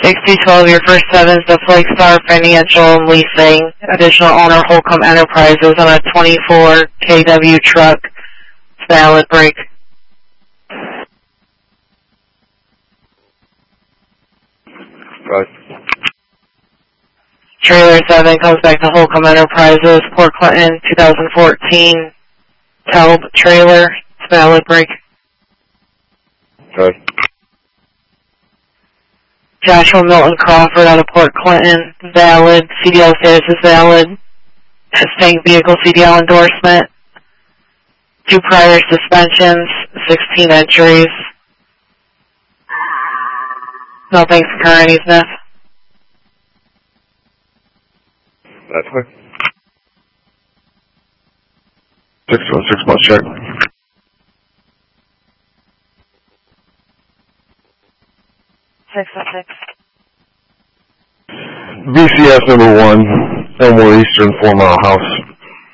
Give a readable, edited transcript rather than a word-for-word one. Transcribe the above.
6012, your first 7 is the Flake Star Financial and Leasing. Additional owner Holcomb Enterprises on a 24 kW truck. It's valid break. Right. Trailer 7 comes back to Holcomb Enterprises, Port Clinton, 2014. Telb trailer. It's valid break. Right. Joshua Milton Crawford out of Port Clinton, valid. CDL status is valid. Tank vehicle CDL endorsement. 2 prior suspensions, 16 entries. No thanks for current Smith. That's right. 6 months check. BCS number 1, Elmore Eastern, 4 Mile House.